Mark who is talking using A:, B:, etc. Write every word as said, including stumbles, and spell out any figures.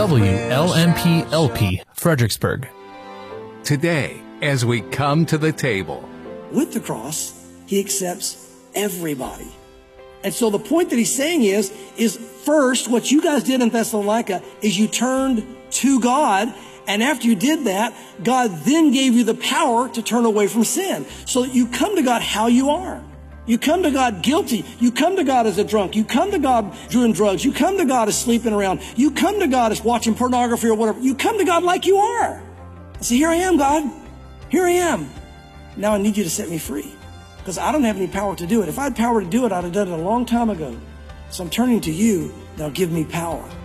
A: W L M P L P, Fredericksburg.
B: Today, as we come to the table,
C: with the cross, he accepts everybody. And so the point that he's saying is, is first, what you guys did in Thessalonica is you turned to God. And after you did that, God then gave you the power to turn away from sin. So that you come to God how you are. You come to God guilty. You come to God as a drunk. You come to God doing drugs. You come to God as sleeping around. You come to God as watching pornography or whatever. You come to God like you are. I say, here I am, God. Here I am. Now I need you to set me free. Because I don't have any power to do it. If I had power to do it, I'd have done it a long time ago. So I'm turning to you. Now give me power.